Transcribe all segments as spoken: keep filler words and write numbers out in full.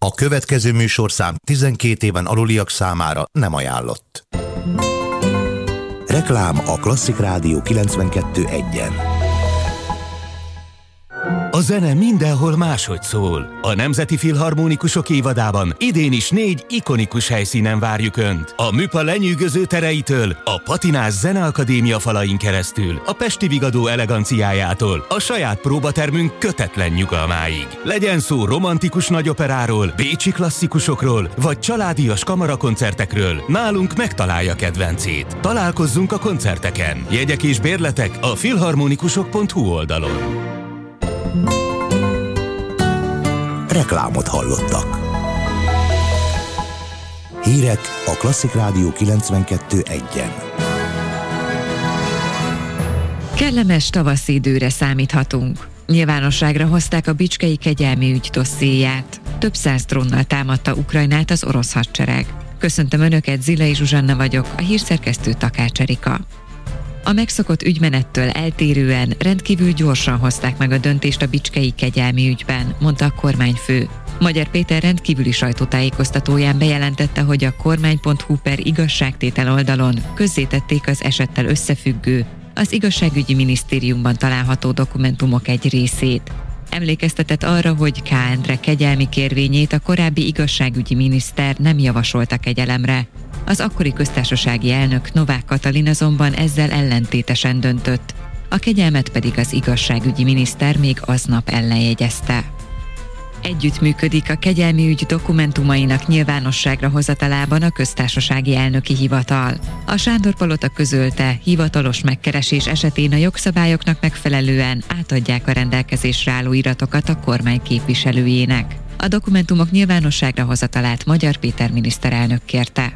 A következő műsorszám tizenkét éven aluliak számára nem ajánlott. Reklám a Klasszik Rádió kilencvenkettő egyen. A zene mindenhol máshogy szól. A Nemzeti Filharmonikusok évadában idén is négy ikonikus helyszínen várjuk Önt. A Műpa lenyűgöző tereitől, a Patinás Zeneakadémia falain keresztül, a Pesti Vigadó eleganciájától, a saját próbatermünk kötetlen nyugalmáig. Legyen szó romantikus nagyoperáról, bécsi klasszikusokról, vagy családias kamarakoncertekről, nálunk megtalálja kedvencét. Találkozzunk a koncerteken. Jegyek és bérletek a filharmonikusok pont hu oldalon. Reklámot hallottak. Hírek a Klasszik Rádió kilencvenkettő egyen. Kellemes tavaszi időre számíthatunk. Nyilvánosságra hozták a bicskei kegyelmi ügy dossziéját. Több száz drónnal támadta Ukrajnát az orosz hadsereg. Köszöntöm Önöket, Zilai Zsuzsanna vagyok, a hírszerkesztő Takács Erika. A megszokott ügymenettől eltérően rendkívül gyorsan hozták meg a döntést a bicskei kegyelmi ügyben, mondta a kormányfő. Magyar Péter rendkívüli sajtótájékoztatóján bejelentette, hogy a kormány pont hu per igazságtétel oldalon közzétették az esettel összefüggő, az igazságügyi minisztériumban található dokumentumok egy részét. Emlékeztetett arra, hogy K. Endre kegyelmi kérvényét a korábbi igazságügyi miniszter nem javasolta kegyelemre. Az akkori köztársasági elnök Novák Katalin azonban ezzel ellentétesen döntött, a kegyelmet pedig az igazságügyi miniszter még aznap ellenjegyezte. Együttműködik a kegyelmi ügy dokumentumainak nyilvánosságra hozatalában a köztársasági elnöki hivatal. A Sándor-palota közölte, hivatalos megkeresés esetén a jogszabályoknak megfelelően átadják a rendelkezésre álló iratokat a kormány képviselőjének. A dokumentumok nyilvánosságra hozatalát Magyar Péter miniszterelnök kérte.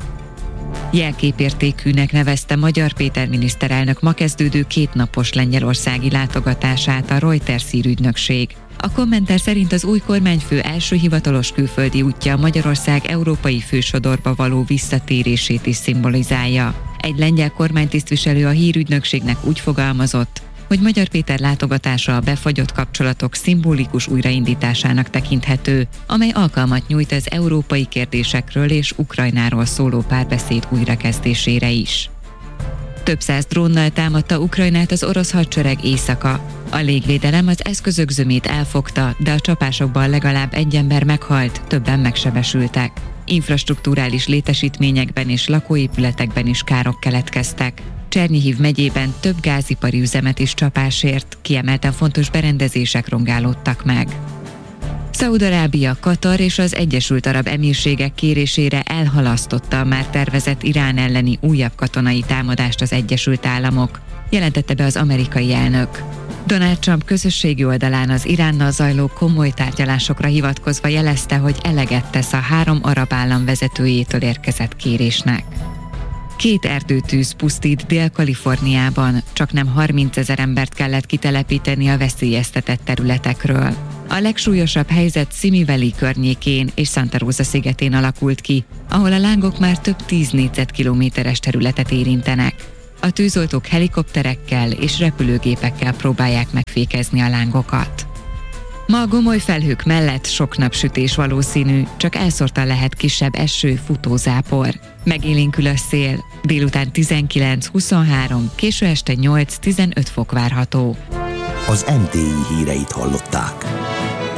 Jelképértékűnek nevezte Magyar Péter miniszterelnök ma kezdődő kétnapos lengyelországi látogatását a Reuters hírügynökség. A kommentár szerint az új kormányfő első hivatalos külföldi útja Magyarország európai fősodorba való visszatérését is szimbolizálja. Egy lengyel kormánytisztviselő a hírügynökségnek úgy fogalmazott, hogy Magyar Péter látogatása a befagyott kapcsolatok szimbolikus újraindításának tekinthető, amely alkalmat nyújt az európai kérdésekről és Ukrajnáról szóló párbeszéd újrakezdésére is. Több száz drónnal támadta Ukrajnát az orosz hadsereg éjszaka. A légvédelem az eszközök zömét elfogta, de a csapásokban legalább egy ember meghalt, többen megsebesültek. Infrastrukturális létesítményekben és lakóépületekben is károk keletkeztek. Csernyihív megyében több gázipari üzemet is csapásért, kiemelten fontos berendezések rongálódtak meg. Szaúd-Arábia, Katar és az Egyesült Arab Emírségek kérésére elhalasztotta a már tervezett Irán elleni újabb katonai támadást az Egyesült Államok, jelentette be az amerikai elnök. Donald Trump közösségi oldalán az Iránnal zajló komoly tárgyalásokra hivatkozva jelezte, hogy eleget tesz a három arab állam vezetőjétől érkezett kérésnek. Két erdőtűz pusztít Dél-Kaliforniában, csaknem harmincezer embert kellett kitelepíteni a veszélyeztetett területekről. A legsúlyosabb helyzet Simi Valley környékén és Santa Rosa szigetén alakult ki, ahol a lángok már több tíz négyzetkilométeres területet érintenek. A tűzoltók helikopterekkel és repülőgépekkel próbálják megfékezni a lángokat. Ma a gomoly felhők mellett sok napsütés valószínű, csak elszórtan lehet kisebb eső, futózápor. Megélénkül a szél, délután tizenkilenc-huszonhárom, késő este nyolc-tizenöt fok várható. Az em té i híreit hallották.